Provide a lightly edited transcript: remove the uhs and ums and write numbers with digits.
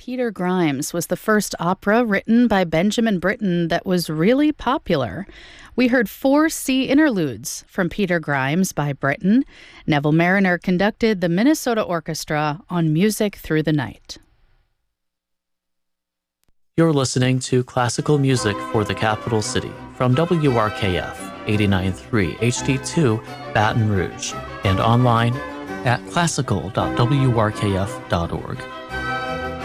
Peter Grimes was the first opera written by Benjamin Britten that was really popular. We heard 4 sea interludes from Peter Grimes by Britten. Neville Mariner conducted the Minnesota Orchestra on Music Through the Night. You're listening to Classical Music for the Capital City from WRKF 89.3 HD2 Baton Rouge and online at classical.wrkf.org.